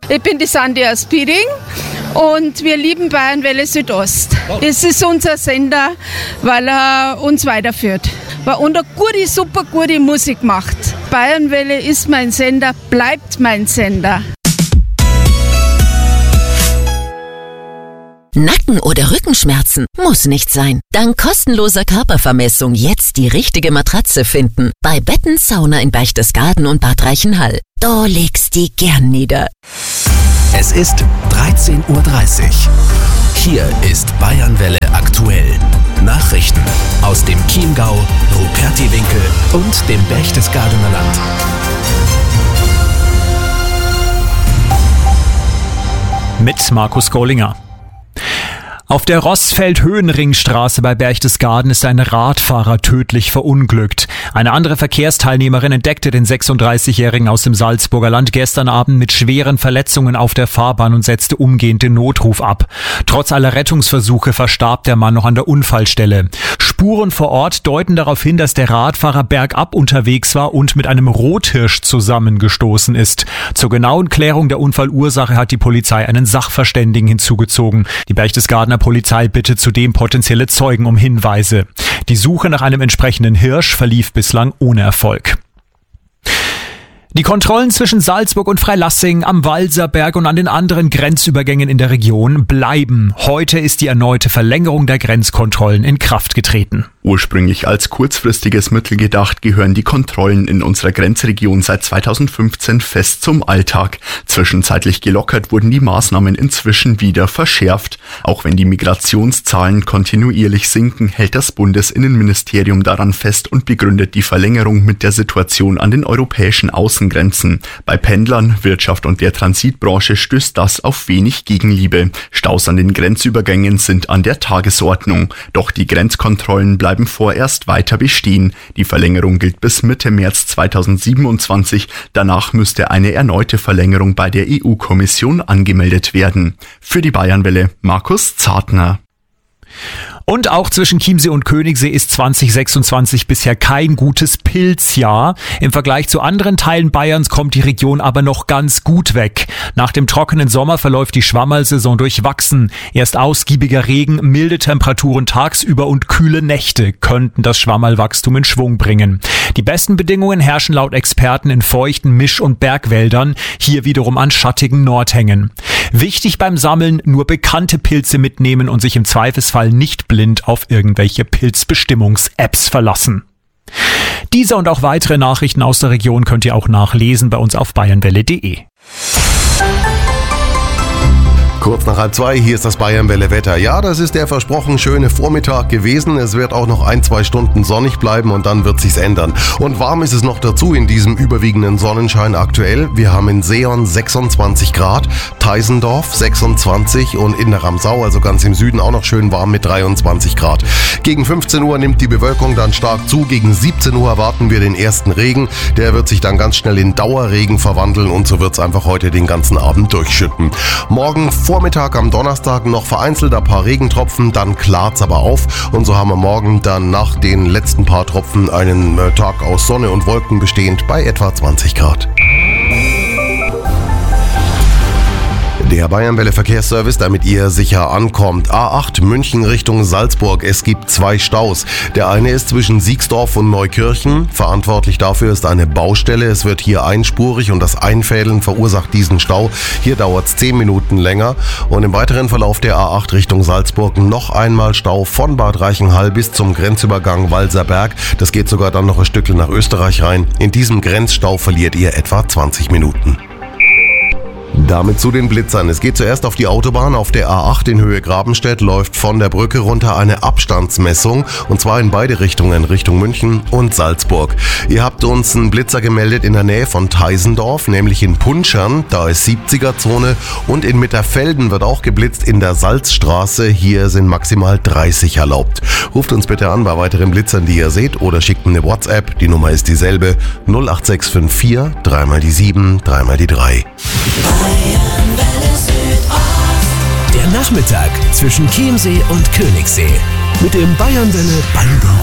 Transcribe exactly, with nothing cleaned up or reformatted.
Ich bin die Sandy aus Piering und wir lieben Bayernwelle Südost. Es ist unser Sender, weil er uns weiterführt. Und eine gute, super gute Musik macht. Bayernwelle ist mein Sender, bleibt mein Sender. Nacken- oder Rückenschmerzen? Muss nicht sein. Dank kostenloser Körpervermessung jetzt die richtige Matratze finden. Bei Betten Sauna in Berchtesgaden und Bad Reichenhall. Da legst die gern nieder. Es ist dreizehn Uhr dreißig. Hier ist Bayernwelle aktuell. Nachrichten aus dem Chiemgau, Rupertiwinkel und dem Berchtesgadener Land. Mit Markus Gollinger. Auf der Rossfeld-Höhenringstraße bei Berchtesgaden ist ein Radfahrer tödlich verunglückt. Eine andere Verkehrsteilnehmerin entdeckte den sechsunddreißigjährigen aus dem Salzburger Land gestern Abend mit schweren Verletzungen auf der Fahrbahn und setzte umgehend den Notruf ab. Trotz aller Rettungsversuche verstarb der Mann noch an der Unfallstelle. Spuren vor Ort deuten darauf hin, dass der Radfahrer bergab unterwegs war und mit einem Rothirsch zusammengestoßen ist. Zur genauen Klärung der Unfallursache hat die Polizei einen Sachverständigen hinzugezogen. Die Berchtesgadener Polizei bittet zudem potenzielle Zeugen um Hinweise. Die Suche nach einem entsprechenden Hirsch verlief bislang ohne Erfolg. Die Kontrollen zwischen Salzburg und Freilassing, am Walserberg und an den anderen Grenzübergängen in der Region bleiben. Heute ist die erneute Verlängerung der Grenzkontrollen in Kraft getreten. Ursprünglich als kurzfristiges Mittel gedacht, gehören die Kontrollen in unserer Grenzregion seit zweitausendfünfzehn fest zum Alltag. Zwischenzeitlich gelockert wurden die Maßnahmen inzwischen wieder verschärft. Auch wenn die Migrationszahlen kontinuierlich sinken, hält das Bundesinnenministerium daran fest und begründet die Verlängerung mit der Situation an den europäischen Außengrenzen. Bei Pendlern, Wirtschaft und der Transitbranche stößt das auf wenig Gegenliebe. Staus an den Grenzübergängen sind an der Tagesordnung. Doch die Grenzkontrollen bleiben vorerst weiter bestehen. Die Verlängerung gilt bis Mitte März zweitausendsiebenundzwanzig. Danach müsste eine erneute Verlängerung bei der E U-Kommission angemeldet werden. Für die Bayernwelle Markus Zartner. Und auch zwischen Chiemsee und Königssee ist zwanzig sechsundzwanzig bisher kein gutes Pilzjahr. Im Vergleich zu anderen Teilen Bayerns kommt die Region aber noch ganz gut weg. Nach dem trockenen Sommer verläuft die Schwammerlsaison durchwachsen. Erst ausgiebiger Regen, milde Temperaturen tagsüber und kühle Nächte könnten das Schwammerlwachstum in Schwung bringen. Die besten Bedingungen herrschen laut Experten in feuchten Misch- und Bergwäldern, hier wiederum an schattigen Nordhängen. Wichtig beim Sammeln, nur bekannte Pilze mitnehmen und sich im Zweifelsfall nicht blind auf irgendwelche Pilzbestimmungs-Apps verlassen. Diese und auch weitere Nachrichten aus der Region könnt ihr auch nachlesen bei uns auf bayernwelle punkt de. Kurz nach halb zwei, hier ist das Bayernwelle-Wetter. Ja, das ist der versprochen schöne Vormittag gewesen. Es wird auch noch ein, zwei Stunden sonnig bleiben und dann wird sich's ändern. Und warm ist es noch dazu in diesem überwiegenden Sonnenschein aktuell. Wir haben in Seeon sechsundzwanzig Grad, Teisendorf sechsundzwanzig und in der Ramsau, also ganz im Süden, auch noch schön warm mit dreiundzwanzig Grad. Gegen fünfzehn Uhr nimmt die Bewölkung dann stark zu. Gegen siebzehn Uhr erwarten wir den ersten Regen. Der wird sich dann ganz schnell in Dauerregen verwandeln und so wird's einfach heute den ganzen Abend durchschütten. Morgen Vormittag am Donnerstag noch vereinzelt ein paar Regentropfen, dann klart's aber auf und so haben wir morgen dann nach den letzten paar Tropfen einen Tag aus Sonne und Wolken bestehend bei etwa zwanzig Grad. Der Bayernwelle Verkehrsservice, damit ihr sicher ankommt. A acht München Richtung Salzburg. Es gibt zwei Staus. Der eine ist zwischen Siegsdorf und Neukirchen. Verantwortlich dafür ist eine Baustelle. Es wird hier einspurig und das Einfädeln verursacht diesen Stau. Hier dauert es zehn Minuten länger. Und im weiteren Verlauf der A acht Richtung Salzburg noch einmal Stau von Bad Reichenhall bis zum Grenzübergang Walserberg. Das geht sogar dann noch ein Stückchen nach Österreich rein. In diesem Grenzstau verliert ihr etwa zwanzig Minuten. Damit zu den Blitzern. Es geht zuerst auf die Autobahn. Auf der A acht in Höhe Grabenstedt läuft von der Brücke runter eine Abstandsmessung und zwar in beide Richtungen, Richtung München und Salzburg. Ihr habt uns einen Blitzer gemeldet in der Nähe von Teisendorf, nämlich in Punschern, da ist siebziger Zone und in Mitterfelden wird auch geblitzt in der Salzstraße. Hier sind maximal dreißig erlaubt. Ruft uns bitte an bei weiteren Blitzern, die ihr seht oder schickt eine WhatsApp. Die Nummer ist dieselbe null acht sechs fünf vier, dreimal die sieben, dreimal die drei. Der Nachmittag zwischen Chiemsee und Königssee mit dem Bayernwelle Band.